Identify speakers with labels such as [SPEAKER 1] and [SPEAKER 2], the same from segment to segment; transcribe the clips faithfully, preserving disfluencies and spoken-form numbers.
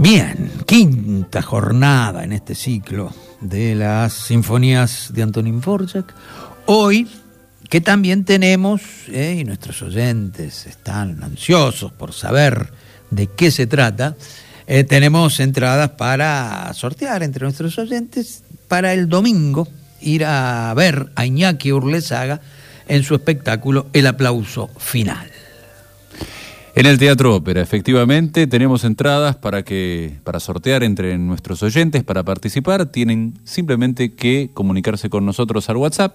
[SPEAKER 1] Bien, quinta jornada en este ciclo de las sinfonías de Antonín Dvorak. Hoy, que también tenemos, eh, y nuestros oyentes están ansiosos por saber de qué se trata, eh, tenemos entradas para sortear entre nuestros oyentes para el domingo ir a ver a Iñaki Urlesaga en su espectáculo El Aplauso Final.
[SPEAKER 2] En el Teatro Ópera, efectivamente, tenemos entradas para que para sortear entre nuestros oyentes. Para participar, tienen simplemente que comunicarse con nosotros al WhatsApp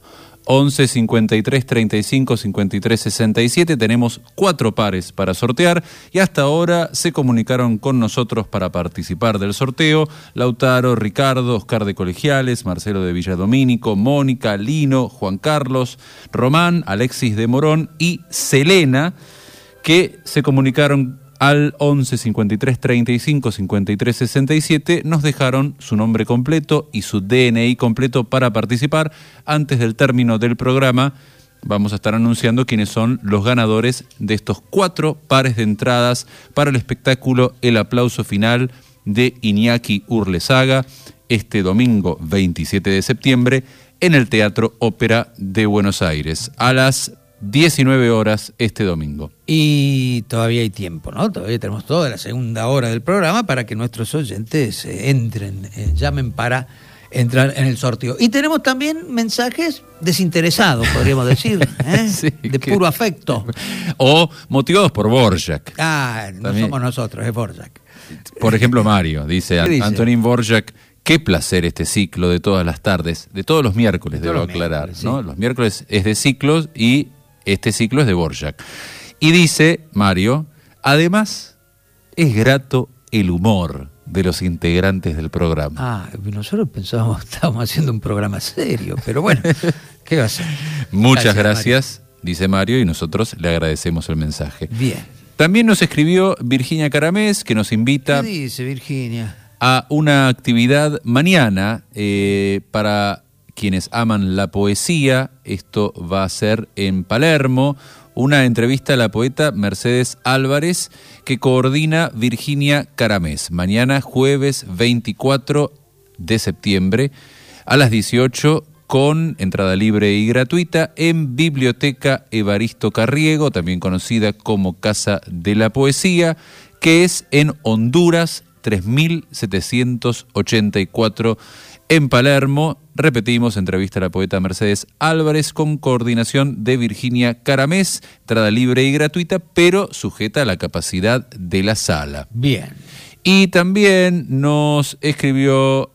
[SPEAKER 2] once cincuenta y tres treinta y cinco cincuenta y tres sesenta y siete. Tenemos cuatro pares para sortear y hasta ahora se comunicaron con nosotros para participar del sorteo Lautaro, Ricardo, Oscar de Colegiales, Marcelo de Villadomínico, Mónica, Lino, Juan Carlos, Román, Alexis de Morón y Selena, que se comunicaron al once cincuenta y tres treinta y cinco cincuenta y tres sesenta y siete, nos dejaron su nombre completo y su D N I completo para participar. Antes del término del programa vamos a estar anunciando quiénes son los ganadores de estos cuatro pares de entradas para el espectáculo El Aplauso Final de Iñaki Urlesaga este domingo veintisiete de septiembre en el Teatro Ópera de Buenos Aires a las diecinueve horas este domingo.
[SPEAKER 1] Y todavía hay tiempo, ¿no? Todavía tenemos toda la segunda hora del programa para que nuestros oyentes eh, entren, eh, llamen para entrar en el sorteo. Y tenemos también mensajes desinteresados, podríamos decir, ¿eh? Sí, de que... puro afecto.
[SPEAKER 2] O motivados por Dvorak.
[SPEAKER 1] Ah, no también somos nosotros, es Dvorak.
[SPEAKER 2] Por ejemplo, Mario, dice,
[SPEAKER 1] dice?
[SPEAKER 2] Antonín Dvorak, qué placer este ciclo de todas las tardes, de todos los miércoles, de debo los aclarar, miércoles, ¿no? Sí. Los miércoles es de ciclos y este ciclo es de Dvorak. Y dice Mario, además es grato el humor de los integrantes del programa.
[SPEAKER 1] Ah, nosotros pensábamos que estábamos haciendo un programa serio, pero bueno, ¿qué va a ser?
[SPEAKER 2] Muchas gracias, gracias dice Mario, y nosotros le agradecemos el mensaje.
[SPEAKER 1] Bien.
[SPEAKER 2] También nos escribió Virginia Caramés, que nos invita...
[SPEAKER 1] ¿Qué dice Virginia?
[SPEAKER 2] A una actividad mañana eh, para quienes aman la poesía. Esto va a ser en Palermo, una entrevista a la poeta Mercedes Álvarez que coordina Virginia Caramés. Mañana jueves veinticuatro de septiembre a las dieciocho con entrada libre y gratuita en Biblioteca Evaristo Carriego, también conocida como Casa de la Poesía, que es en Honduras tres mil setecientos ochenta y cuatro en Palermo. Repetimos, entrevista a la poeta Mercedes Álvarez con coordinación de Virginia Caramés, entrada libre y gratuita, pero sujeta a la capacidad de la sala.
[SPEAKER 1] Bien.
[SPEAKER 2] Y también nos escribió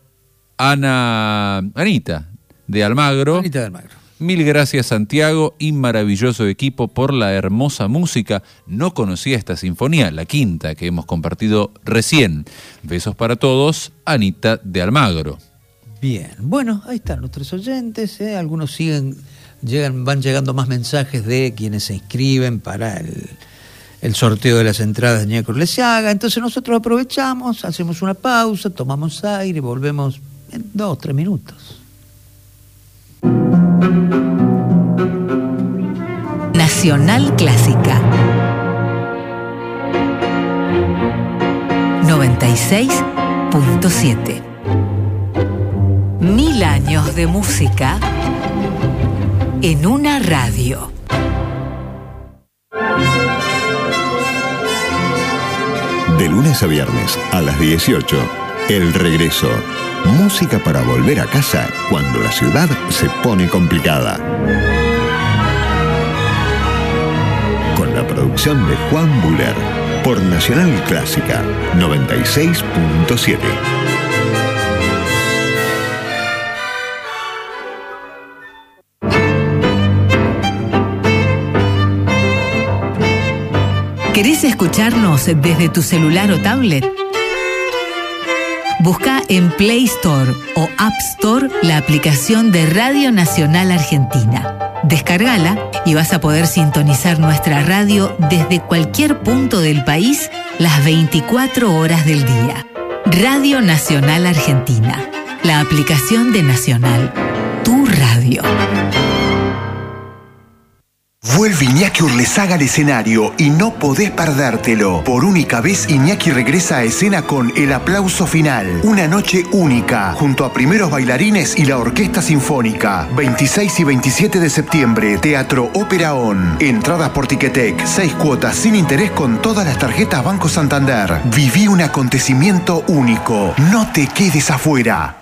[SPEAKER 2] Ana, Anita de Almagro.
[SPEAKER 1] Anita de Almagro.
[SPEAKER 2] Mil gracias, Santiago y maravilloso equipo por la hermosa música. No conocía esta sinfonía, la quinta que hemos compartido recién. Besos para todos, Anita de Almagro.
[SPEAKER 1] Bien, bueno, ahí están nuestros oyentes, ¿eh? Algunos siguen, llegan, van llegando más mensajes de quienes se inscriben para el, el sorteo de las entradas de Iñaki Urlesaga. Entonces nosotros aprovechamos, hacemos una pausa, tomamos aire y volvemos en dos, tres minutos.
[SPEAKER 3] Nacional Clásica noventa y seis punto siete. Mil años de música en una radio.
[SPEAKER 4] De lunes a viernes a las dieciocho, El Regreso. Música para volver a casa cuando la ciudad se pone complicada. Con la producción de Juan Buller por Nacional Clásica noventa y seis punto siete.
[SPEAKER 3] ¿Querés escucharnos desde tu celular o tablet? Busca en Play Store o App Store la aplicación de Radio Nacional Argentina. Descárgala y vas a poder sintonizar nuestra radio desde cualquier punto del país las veinticuatro horas del día. Radio Nacional Argentina, la aplicación de Nacional, tu radio.
[SPEAKER 5] Vuelve Iñaki Urlesaga al escenario y no podés perdértelo. Por única vez, Iñaki regresa a escena con El Aplauso Final. Una noche única, junto a primeros bailarines y la Orquesta Sinfónica. veintiséis y veintisiete de septiembre, Teatro Ópera On. Entradas por Ticketek, seis cuotas sin interés con todas las tarjetas Banco Santander. Viví un acontecimiento único. No te quedes afuera.